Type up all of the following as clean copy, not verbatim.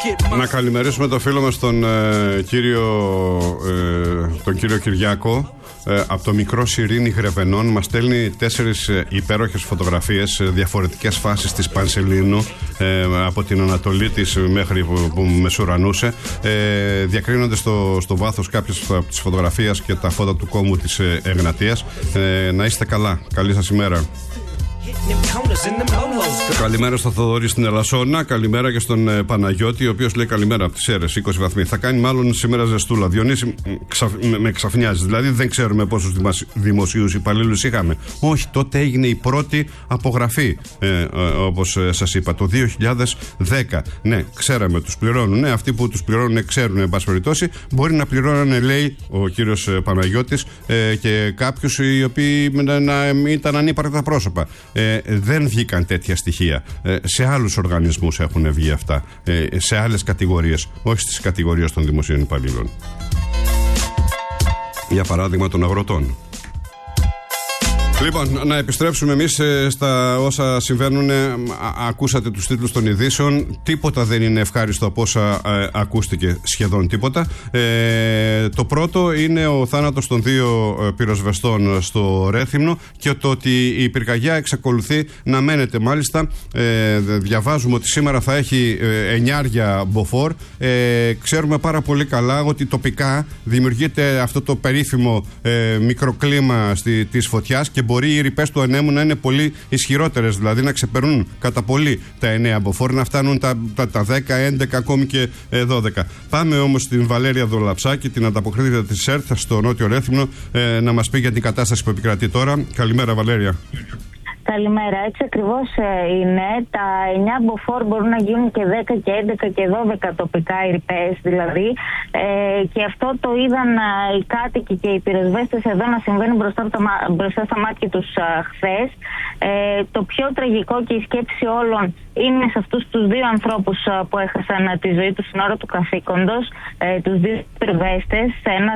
Να καλημερίσουμε το φίλο μας τον κύριο Κυριάκο από το μικρό Σιρήνη Γρεβενών. Μας στέλνει 4 υπέροχες φωτογραφίες, διαφορετικές φάσεις της Πανσελίνου, από την Ανατολή της μέχρι που μεσουρανούσε. Διακρίνονται στο βάθος κάποιες από τις φωτογραφίες και τα φώτα του κόμμου της Εγνατίας. Να είστε καλά, καλή σας ημέρα. Καλημέρα στο Θοδωρή στην Ελασσόνα. Καλημέρα και στον Παναγιώτη, ο οποίος λέει καλημέρα από τις Σέρρες, 20 βαθμοί. Θα κάνει μάλλον σήμερα ζεστούλα. Διονύση, με ξαφνιάζει. Δηλαδή δεν ξέρουμε πόσους δημοσίους υπαλλήλους είχαμε. Όχι, τότε έγινε η πρώτη απογραφή, όπως σας είπα, το 2010. Ναι, ξέραμε, τους πληρώνουν. Ναι, αυτοί που τους πληρώνουν ξέρουν, εν πάση περιπτώσει. Μπορεί να πληρώνανε, λέει ο κύριος Παναγιώτης, και κάποιους οι οποίοι ήταν ανύπαρκτα πρόσωπα. Δεν βγήκαν τέτοια στοιχεία. Σε άλλους οργανισμούς έχουν βγει αυτά. Σε άλλες κατηγορίες, όχι στις κατηγορίες των δημοσίων υπαλλήλων. Για παράδειγμα των αγροτών. Λοιπόν, να επιστρέψουμε εμείς στα όσα συμβαίνουν. Ακούσατε τους τίτλους των ειδήσεων. Τίποτα δεν είναι ευχάριστο από όσα ακούστηκε, σχεδόν τίποτα. Το πρώτο είναι ο θάνατος των 2 πυροσβεστών στο Ρέθυμνο και το ότι η πυρκαγιά εξακολουθεί να μένεται. Μάλιστα, διαβάζουμε ότι σήμερα θα έχει 9 μποφόρ. Ξέρουμε πάρα πολύ καλά ότι τοπικά δημιουργείται αυτό το περίφημο μικροκλίμα της φωτιάς και μπορεί οι ρηπές του ανέμου να είναι πολύ ισχυρότερες, δηλαδή να ξεπερνούν κατά πολύ τα 9 μποφόρ, να φτάνουν τα 10, 11, ακόμη και 12. Πάμε όμως στην Βαλέρια Δολαψάκη, την ανταποκρίτρια της ΕΡΤ στο Νότιο Ρέθυμνο, να μας πει για την κατάσταση που επικρατεί τώρα. Καλημέρα, Βαλέρια. Καλημέρα. Έτσι ακριβώς είναι. Τα 9 μποφόρ μπορούν να γίνουν και 10 και 11 και 12 τοπικά οι ρηπές δηλαδή. Και αυτό το είδαν οι κάτοικοι και οι πυροσβέστες εδώ να συμβαίνουν μπροστά στα μάτια τους χθες. Το πιο τραγικό και η σκέψη όλων είναι σε αυτούς τους 2 ανθρώπους που έχασαν τη ζωή τους στην ώρα του καθήκοντος, τους 2 πυροσβέστες, ένας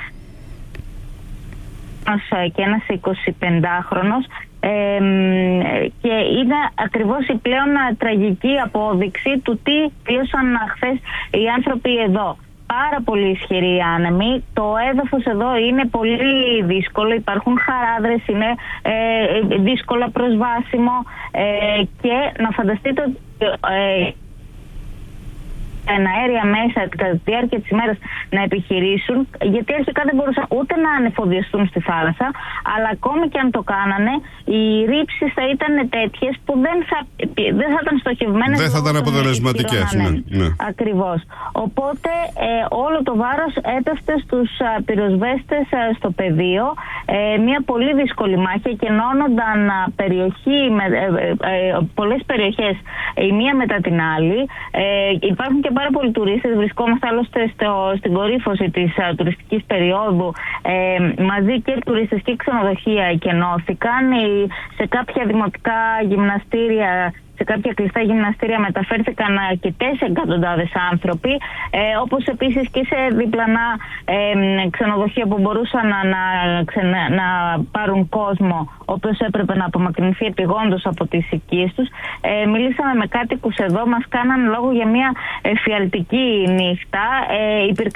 και ένας 25χρονος. Και είναι ακριβώς η πλέον τραγική απόδειξη του τι βίωσαν χθες οι άνθρωποι εδώ. Πάρα πολύ ισχυροί άνεμοι. Το έδαφος εδώ είναι πολύ δύσκολο. Υπάρχουν χαράδρες, είναι δύσκολα προσβάσιμο. Και να φανταστείτε ότι αέρια μέσα κατά τη διάρκεια της ημέρας να επιχειρήσουν, γιατί αρχικά δεν μπορούσαν ούτε να ανεφοδιαστούν στη θάλασσα, αλλά ακόμη και αν το κάνανε, οι ρήψεις θα ήταν τέτοιες που δεν θα ήταν στοχευμένες. Δεν θα ήταν αποτελεσματικές. Ναι. Ακριβώς. Οπότε όλο το βάρος έπεφτε στους πυροσβέστες στο πεδίο. Μια πολύ δύσκολη μάχη, και ενώνονταν πολλές περιοχές η μία μετά την άλλη. Υπάρχουν και πάρα πολλοί τουρίστες. Βρισκόμαστε άλλωστε στην κορύφωση της τουριστικής περίοδου. Μαζί και τουρίστες και ξενοδοχεία εκενώθηκαν. Σε κάποια δημοτικά γυμναστήρια, σε κάποια κλειστά γυμναστήρια μεταφέρθηκαν αρκετές εκατοντάδες άνθρωποι, όπως επίσης και σε διπλανά ξενοδοχεία που μπορούσαν να πάρουν κόσμο, ο οποίος έπρεπε να απομακρυνθεί επειγόντως από τις οικίες τους. Μιλήσαμε με κάτοικους εδώ, μας κάναν λόγο για μια εφιαλτική νύχτα.